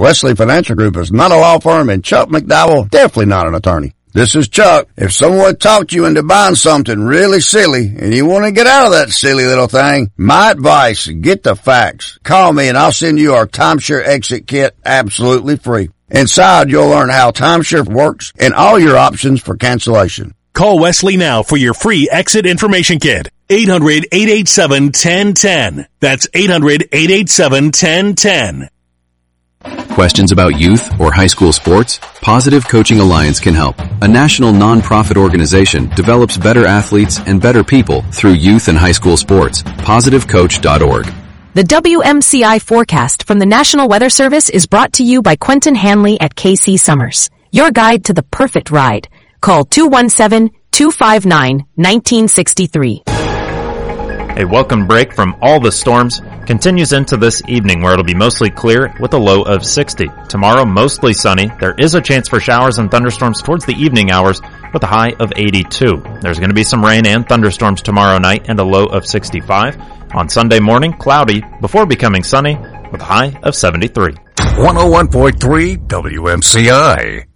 Wesley Financial Group is not a law firm, and Chuck McDowell, definitely not an attorney. This is Chuck. If someone talked you into buying something really silly and you want to get out of that silly little thing, my advice, get the facts. Call me and I'll send you our timeshare exit kit absolutely free. Inside, you'll learn how timeshare works and all your options for cancellation. Call Wesley now for your free exit information kit. 800-887-1010. That's 800-887-1010. Questions about youth or high school sports? Positive Coaching Alliance can help. A national nonprofit organization develops better athletes and better people through youth and high school sports. PositiveCoach.org. The WMCI forecast from the National Weather Service is brought to you by Quentin Hanley at KC Summers. Your guide to the perfect ride. Call 217-259-1963. A welcome break from all the storms continues into this evening, where it'll be mostly clear with a low of 60. Tomorrow, mostly sunny. There is a chance for showers and thunderstorms towards the evening hours with a high of 82. There's going to be some rain and thunderstorms tomorrow night and a low of 65. On Sunday morning, cloudy before becoming sunny with a high of 73. 101.3 WMCI.